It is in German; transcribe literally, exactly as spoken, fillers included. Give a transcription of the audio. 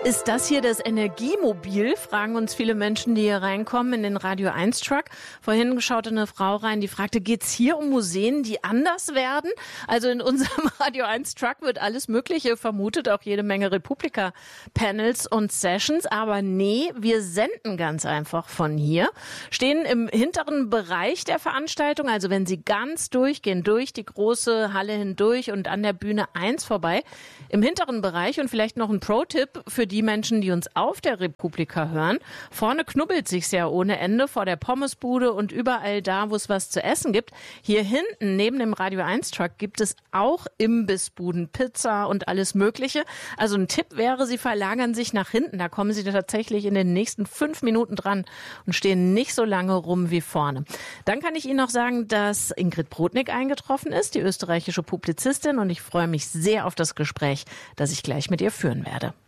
Ist das hier das Energiemobil? Fragen uns viele Menschen, die hier reinkommen in den Radio eins Truck. Vorhin schaute eine Frau rein, die fragte, geht's hier um Museen, die anders werden? Also in unserem Radio eins Truck wird alles Mögliche vermutet, auch jede Menge Republika-Panels und Sessions. Aber nee, wir senden ganz einfach von hier. Stehen im hinteren Bereich der Veranstaltung, also wenn Sie ganz durchgehen, durch die große Halle hindurch und an der Bühne eins vorbei, im hinteren Bereich und vielleicht noch ein Pro-Tipp für die Menschen, die uns auf der Republika hören. Vorne knubbelt sich's ja ohne Ende vor der Pommesbude und überall da, wo es was zu essen gibt. Hier hinten, neben dem Radio eins Truck, gibt es auch Imbissbuden, Pizza und alles Mögliche. Also ein Tipp wäre, Sie verlagern sich nach hinten. Da kommen Sie tatsächlich in den nächsten fünf Minuten dran und stehen nicht so lange rum wie vorne. Dann kann ich Ihnen noch sagen, dass Ingrid Brodnik eingetroffen ist, die österreichische Publizistin, und ich freue mich sehr auf das Gespräch, das ich gleich mit ihr führen werde.